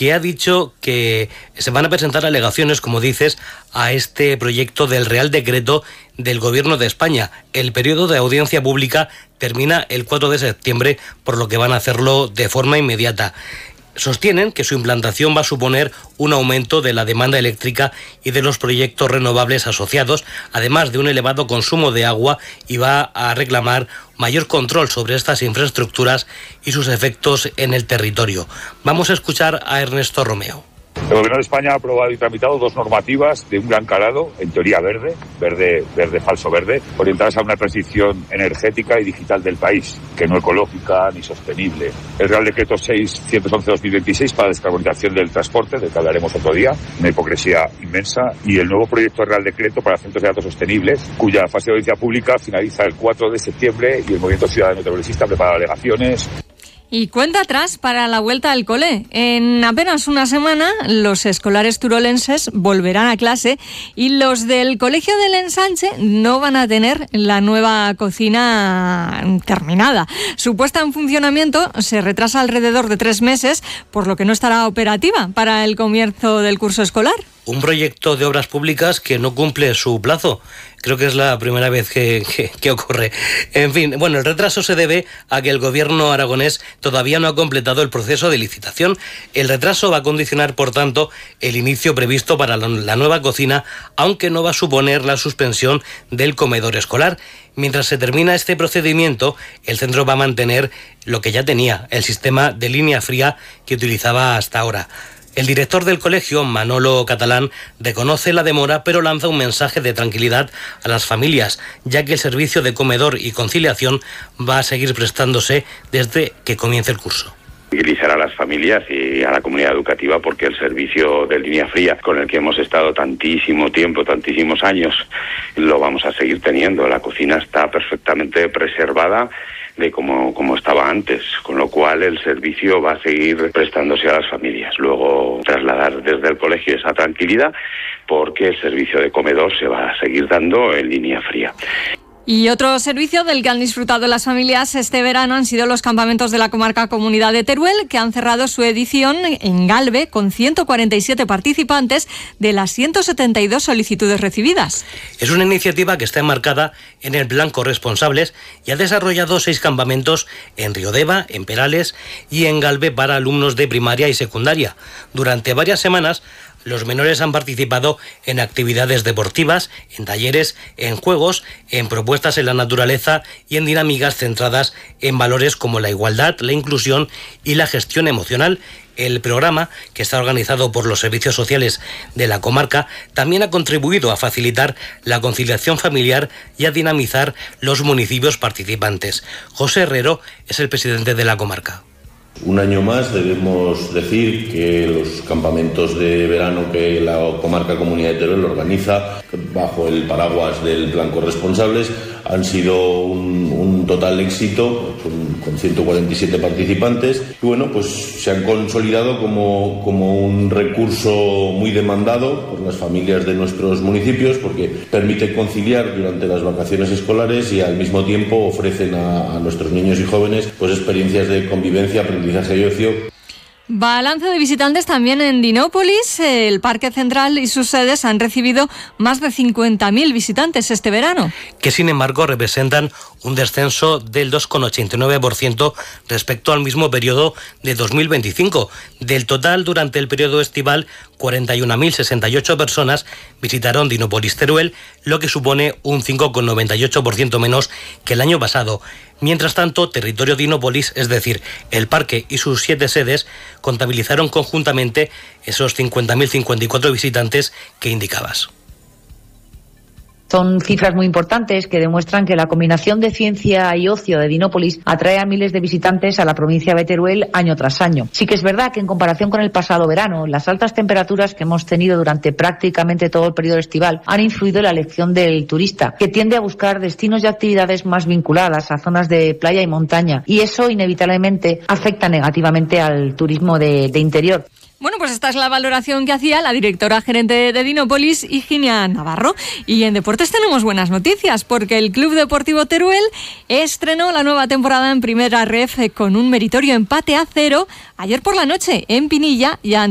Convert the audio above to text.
que ha dicho que se van a presentar alegaciones, como dices, a este proyecto del Real Decreto del Gobierno de España. El periodo de audiencia pública termina el 4 de septiembre, por lo que van a hacerlo de forma inmediata. Sostienen que su implantación va a suponer un aumento de la demanda eléctrica y de los proyectos renovables asociados, además de un elevado consumo de agua, y va a reclamar mayor control sobre estas infraestructuras y sus efectos en el territorio. Vamos a escuchar a Ernesto Romeo. El Gobierno de España ha aprobado y tramitado 2 normativas de un gran calado, en teoría verde, falso verde, orientadas a una transición energética y digital del país, que no ecológica ni sostenible. El Real Decreto 611/2026 para la descarbonización del transporte, del que hablaremos otro día, una hipocresía inmensa, y el nuevo proyecto de Real Decreto para centros de datos sostenibles, cuya fase de audiencia pública finaliza el 4 de septiembre y el Movimiento Ciudadano Progresista prepara alegaciones. Y cuenta atrás para la vuelta al cole. En apenas una semana, los escolares turolenses volverán a clase y los del Colegio del Ensanche no van a tener la nueva cocina terminada. Su puesta en funcionamiento se retrasa alrededor de 3 meses, por lo que no estará operativa para el comienzo del curso escolar. Un proyecto de obras públicas que no cumple su plazo. Creo que es la primera vez que ocurre. En fin, bueno, el retraso se debe a que el gobierno aragonés todavía no ha completado el proceso de licitación. El retraso va a condicionar, por tanto, el inicio previsto para la nueva cocina, aunque no va a suponer la suspensión del comedor escolar. Mientras se termina este procedimiento, el centro va a mantener lo que ya tenía, el sistema de línea fría que utilizaba hasta ahora. El director del colegio, Manolo Catalán, reconoce la demora, pero lanza un mensaje de tranquilidad a las familias, ya que el servicio de comedor y conciliación va a seguir prestándose desde que comience el curso. Tranquilizar a las familias y a la comunidad educativa, porque el servicio de línea fría, con el que hemos estado tantísimo tiempo, tantísimos años, lo vamos a seguir teniendo. La cocina está perfectamente preservada de como estaba antes, con lo cual el servicio va a seguir prestándose a las familias. Luego trasladar desde el colegio esa tranquilidad, porque el servicio de comedor se va a seguir dando en línea fría. Y otro servicio del que han disfrutado las familias este verano han sido los campamentos de la comarca Comunidad de Teruel, que han cerrado su edición en Galve con 147 participantes de las 172 solicitudes recibidas. Es una iniciativa que está enmarcada en el Plan Corresponsables y ha desarrollado 6 campamentos en Riodeva, en Perales y en Galve para alumnos de primaria y secundaria. Durante varias semanas, los menores han participado en actividades deportivas, en talleres, en juegos, en propuestas en la naturaleza y en dinámicas centradas en valores como la igualdad, la inclusión y la gestión emocional. El programa, que está organizado por los servicios sociales de la comarca, también ha contribuido a facilitar la conciliación familiar y a dinamizar los municipios participantes. José Herrero es el presidente de la comarca. Un año más debemos decir que los campamentos de verano que la comarca Comunidad de Teruel organiza bajo el paraguas del Plan Corresponsables han sido un total éxito con 147 participantes y bueno, pues se han consolidado como un recurso muy demandado por las familias de nuestros municipios, porque permite conciliar durante las vacaciones escolares y al mismo tiempo ofrecen a nuestros niños y jóvenes pues experiencias de convivencia, aprendizaje y ocio. Balance de visitantes también en Dinópolis. El Parque Central y sus sedes han recibido más de 50.000 visitantes este verano, que sin embargo representan un descenso del 2,89% respecto al mismo periodo de 2025. Del total, durante el periodo estival, 41.068 personas visitaron Dinópolis Teruel, lo que supone un 5,98% menos que el año pasado. Mientras tanto, Territorio Dinópolis, es decir, el parque y sus 7 sedes, contabilizaron conjuntamente esos 50.054 visitantes que indicabas. Son cifras muy importantes que demuestran que la combinación de ciencia y ocio de Dinópolis atrae a miles de visitantes a la provincia de Teruel año tras año. Sí que es verdad que en comparación con el pasado verano, las altas temperaturas que hemos tenido durante prácticamente todo el periodo estival han influido en la elección del turista, que tiende a buscar destinos y actividades más vinculadas a zonas de playa y montaña, y eso inevitablemente afecta negativamente al turismo de interior. Bueno, pues esta es la valoración que hacía la directora gerente de Dinópolis, Higinia Navarro. Y en deportes tenemos buenas noticias, porque el Club Deportivo Teruel estrenó la nueva temporada en Primera Ref con un meritorio empate a 0 ayer por la noche en Pinilla y